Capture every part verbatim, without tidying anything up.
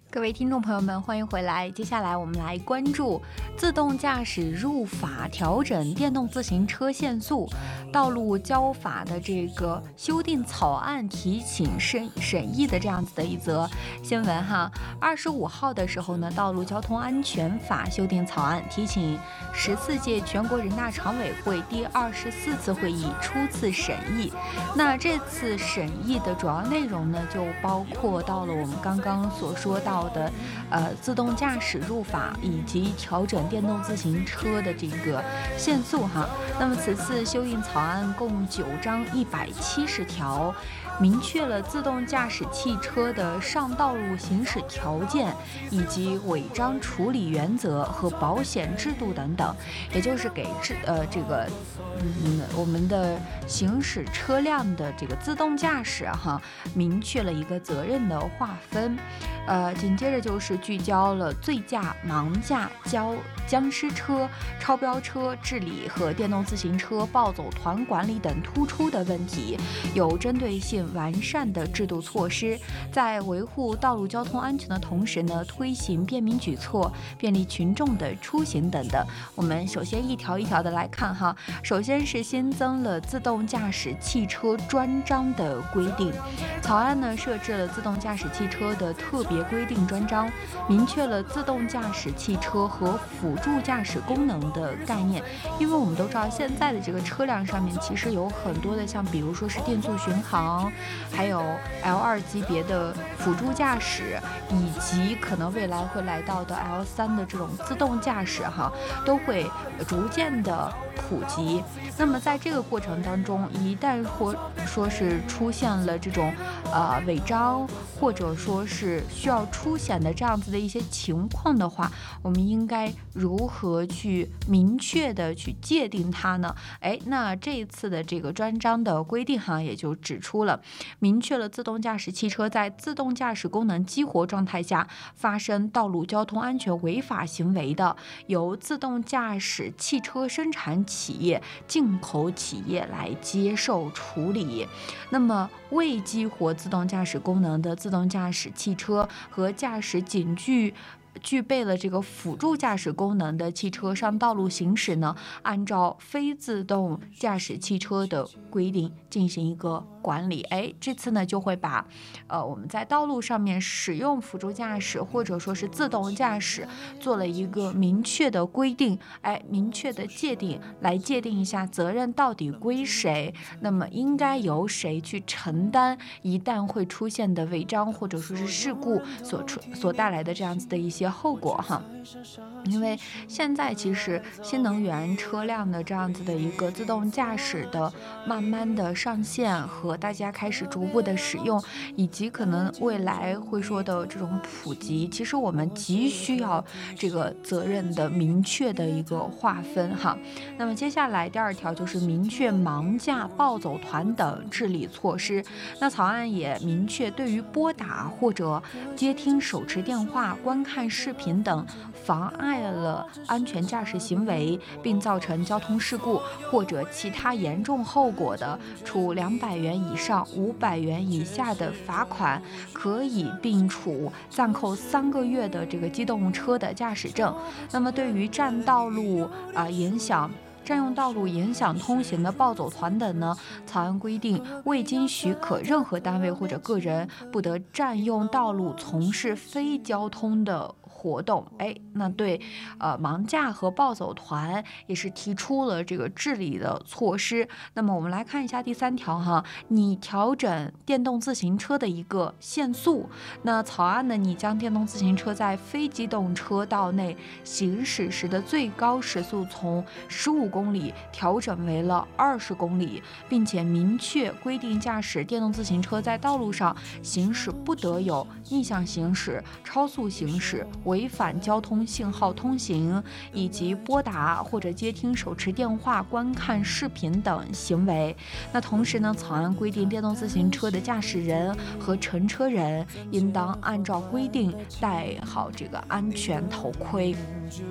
各位听众朋友们，欢迎回来。接下来我们来关注自动驾驶入法调整电动自行车限速，道路交法的这个修订草案提请审审议的这样子的一则新闻哈。二十五号的时候呢，道路交通安全法修订草案提请十四届全国人大常委会第二十四次会议初次审议。那这次审议的主要内容呢，就包括到了我们刚刚所说到的呃自动驾驶入法以及调整电动自行车的这个限速哈。那么此次修订草案共九章一百七十条，明确了自动驾驶汽车的上道路行驶条件以及违章处理原则和保险制度等等，也就是给制呃这个嗯我们的行驶车辆的这个自动驾驶哈，明确了一个责任的划分。呃，紧接着就是聚焦了醉驾、盲驾、交僵尸车、超标车治理和电动自行车暴走团管理等突出的问题，有针对性完善的制度措施，在维护道路交通安全的同时呢，推行便民举措，便利群众的出行等等。我们首先一条一条的来看哈，首先是新增了自动驾驶汽车专章的规定，草案呢设置了自动驾驶汽车的特别规定专章，明确了自动驾驶汽车和辅助驾驶功能的概念。因为我们都知道现在的这个车辆上面其实有很多的像比如说是电速巡航，还有 L 二 级别的辅助驾驶，以及可能未来会来到的 L 三 的这种自动驾驶哈，都会逐渐的普及。那么在这个过程当中，一旦或说是出现了这种呃违章，或者说是需要出险的这样子的一些情况的话，我们应该如何去明确的去界定它呢？哎，那这一次的这个专章的规定哈，也就指出了，明确了自动驾驶汽车在自动驾驶功能激活状态下发生道路交通安全违法行为的，由自动驾驶汽车生产企业、进口企业来接受处理。那么未激活自动驾驶功能的自动驾驶汽车和驾驶仅具具备了这个辅助驾驶功能的汽车上道路行驶呢，按照非自动驾驶汽车的规定进行一个管理。哎，这次呢就会把呃我们在道路上面使用辅助驾驶或者说是自动驾驶做了一个明确的规定，哎，明确的界定，来界定一下责任到底归谁，那么应该由谁去承担一旦会出现的违章或者说是事故所出所带来的这样子的一些后果哈。因为现在其实新能源车辆的这样子的一个自动驾驶的慢慢的上线和大家开始逐步的使用，以及可能未来会说的这种普及，其实我们急需要这个责任的明确的一个划分哈。那么接下来第二条就是明确盲驾、暴走团等治理措施。那草案也明确，对于拨打或者接听手持电话、观看视频等妨碍了安全驾驶行为，并造成交通事故或者其他严重后果的，处两百元以上五百元以下的罚款，可以并处暂扣三个月的这个机动车的驾驶证。那么对于占道路啊、呃、影响占用道路影响通行的暴走团等呢，草案规定，未经许可，任何单位或者个人不得占用道路从事非交通的活动。哎，那对呃盲驾和暴走团也是提出了这个治理的措施。那么我们来看一下第三条哈，你调整电动自行车的一个限速。那草案呢，你将电动自行车在非机动车道内行驶时的最高时速从十五公里调整为了二十公里，并且明确规定驾驶电动自行车在道路上行驶不得有逆向行驶、超速行驶、违反交通信号通行以及拨打或者接听手持电话、观看视频等行为。那同时呢，草案规定电动自行车的驾驶人和乘车人应当按照规定戴好这个安全头盔。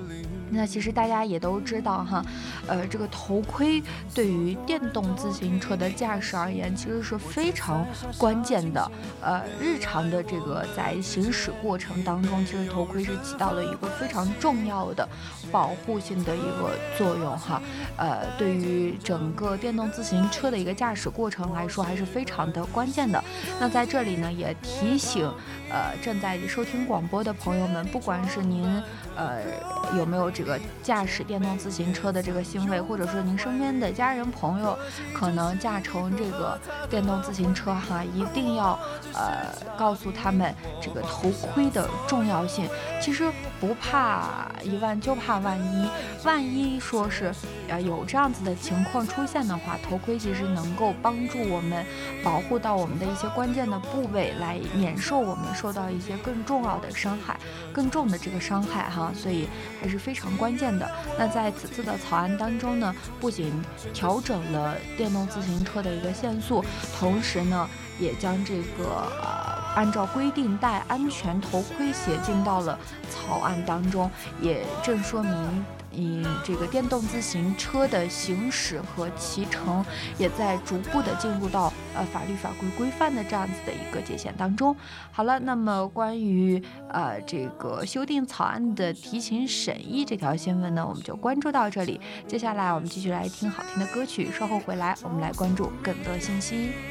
那其实大家也都知道哈，呃，这个头盔对于电动自行车的驾驶而言，其实是非常关键的。呃，日常的这个在行驶过程当中，其实头盔是起到了一个非常重要的保护性的一个作用哈。呃，对于整个电动自行车的一个驾驶过程来说，还是非常的关键的。那在这里呢，也提醒呃正在收听广播的朋友们，不管是您呃有没有这个驾驶电动自行车的这个行为，或者说您身边的家人朋友可能驾乘这个电动自行车哈，一定要呃告诉他们这个头盔的重要性。其实不怕一万就怕万一，万一说是呃有这样子的情况出现的话，头盔其实能够帮助我们保护到我们的一些关键的部位，来免受我们受到一些更重要的伤害，更重的这个伤害哈，所以还是非常关键的。那在此次的草案当中呢，不仅调整了电动自行车的一个限速，同时呢，也将这个呃按照规定戴安全头盔写进到了草案当中，也正说明嗯，这个电动自行车的行驶和骑乘也在逐步的进入到呃法律法规规范的这样子的一个界限当中。好了，那么关于呃这个修订草案的提请审议这条新闻呢，我们就关注到这里。接下来我们继续来听好听的歌曲，稍后回来我们来关注更多信息。